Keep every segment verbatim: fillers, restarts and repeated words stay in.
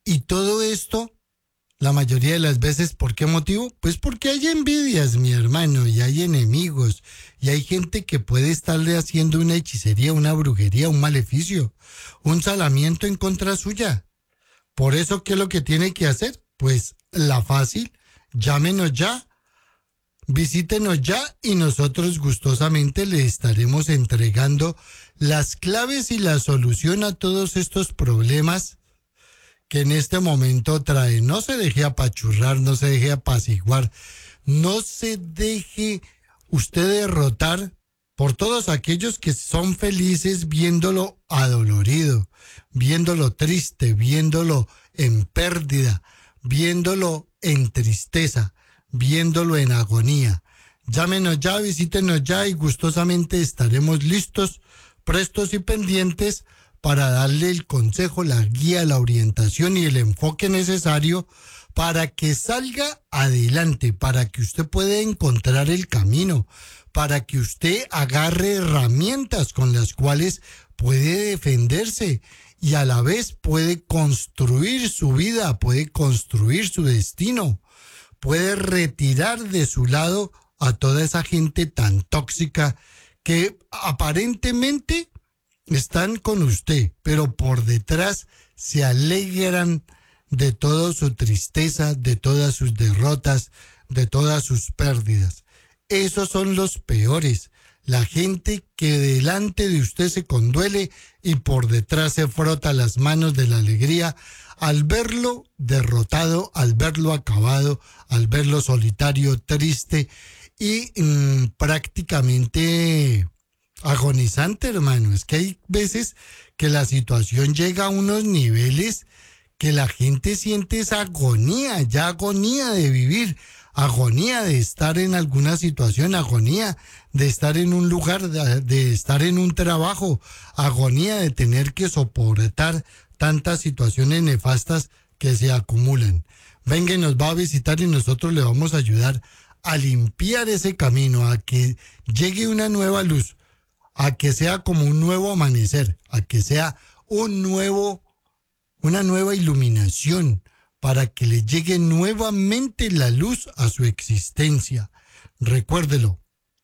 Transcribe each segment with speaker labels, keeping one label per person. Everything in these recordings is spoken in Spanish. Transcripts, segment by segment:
Speaker 1: Y todo esto, la mayoría de las veces, ¿por qué motivo? Pues porque hay envidias, mi hermano, y hay enemigos, y hay gente que puede estarle haciendo una hechicería, una brujería, un maleficio, un salamiento en contra suya. Por eso, ¿qué es lo que tiene que hacer? Pues la fácil, llámenos ya, visítenos ya y nosotros gustosamente le estaremos entregando las claves y la solución a todos estos problemas que en este momento trae. No se deje apachurrar, no se deje apaciguar, no se deje usted derrotar por todos aquellos que son felices viéndolo adolorido, viéndolo triste, viéndolo en pérdida, viéndolo en tristeza, viéndolo en agonía. Llámenos ya, visítenos ya y gustosamente estaremos listos, prestos y pendientes para darle el consejo, la guía, la orientación y el enfoque necesario para que salga adelante, para que usted pueda encontrar el camino, para que usted agarre herramientas con las cuales puede defenderse y a la vez puede construir su vida, puede construir su destino, puede retirar de su lado a toda esa gente tan tóxica que aparentemente están con usted, pero por detrás se alegran de toda su tristeza, de todas sus derrotas, de todas sus pérdidas. Esos son los peores, la gente que delante de usted se conduele y por detrás se frota las manos de la alegría al verlo derrotado, al verlo acabado, al verlo solitario, triste y mmm, prácticamente agonizante, hermano. Es que hay veces que la situación llega a unos niveles que la gente siente esa agonía, ya agonía de vivir, agonía de estar en alguna situación, agonía de estar en un lugar, de, de estar en un trabajo, agonía de tener que soportar tantas situaciones nefastas que se acumulan. Venga y nos va a visitar y nosotros le vamos a ayudar a limpiar ese camino, a que llegue una nueva luz, a que sea como un nuevo amanecer, a que sea un nuevo, una nueva iluminación, para que le llegue nuevamente la luz a su existencia. Recuérdelo,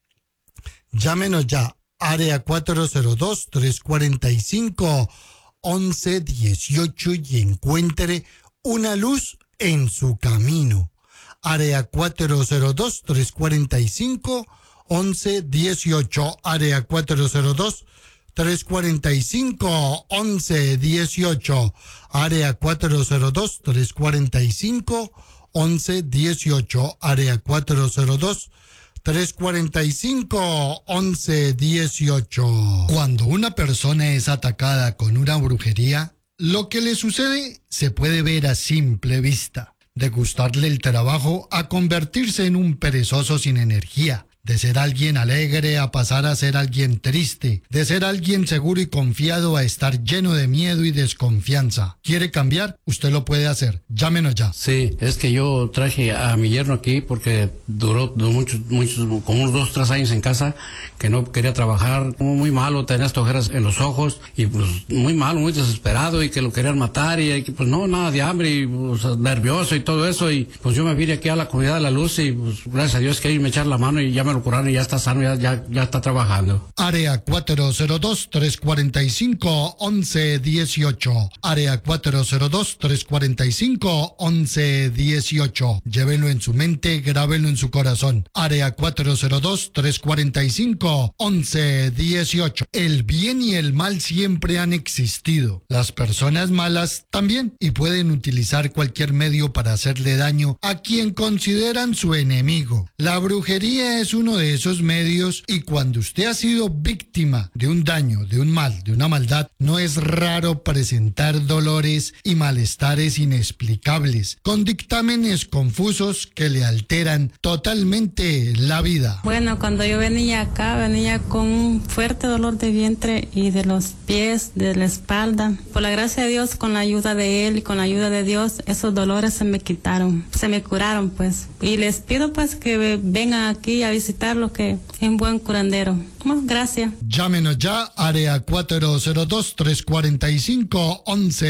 Speaker 1: llámenos ya, área cuatro cero dos, tres cuatro cinco, once dieciocho y encuentre una luz en su camino. Área cuatro cero dos, tres cuatro cinco, once dieciocho, área cuatro cero dos, tres cuatro cinco, once dieciocho, área cuatro cero dos, tres cuatro cinco, once dieciocho, área cuatro cero dos, tres cuatro cinco, once dieciocho. Cuando una persona es atacada con una brujería, lo que le sucede se puede ver a simple vista. De gustarle el trabajo a convertirse en un perezoso sin energía. De ser alguien alegre a pasar a ser alguien triste, de ser alguien seguro y confiado a estar lleno de miedo y desconfianza. ¿Quiere cambiar? Usted lo puede hacer. Llámenos ya.
Speaker 2: Sí, es que yo traje a mi yerno aquí porque duró, duró muchos, muchos, como unos dos, tres años en casa, que no quería trabajar, muy malo, tenía estas ojeras en los ojos y pues muy malo, muy desesperado y que lo querían matar y pues no, nada de hambre y pues, nervioso y todo eso y pues yo me vine aquí a la Comunidad de la Luz y pues gracias a Dios que ahí me echaron la mano y ya me lo curaron y ya está sano, ya, ya, ya está trabajando.
Speaker 1: Área cuatro cero dos, tres cuatro cinco, once dieciocho. Área cuatro cero dos, tres cuatro cinco, once dieciocho. Llévenlo en su mente, grábelo en su corazón. Área cuatro cero dos, tres cuatro cinco, once dieciocho. El bien y el mal siempre han existido. Las personas malas también y pueden utilizar cualquier medio para hacerle daño a quien consideran su enemigo. La brujería es uno de esos medios y cuando usted ha sido víctima de un daño, de un mal, de una maldad, no es raro presentar dolores y malestares inexplicables, con dictámenes confusos que le alteran totalmente la vida.
Speaker 3: Bueno, cuando yo venía acá, venía con un fuerte dolor de vientre y de los pies, de la espalda. Por la gracia de Dios, con la ayuda de Él y con la ayuda de Dios, esos dolores se me quitaron, se me curaron pues. Y les pido pues que vengan aquí a visitarlo, que es un buen curandero. Bueno, gracias.
Speaker 1: Llámenos ya, área cuatro cero dos, tres cuatro cinco, once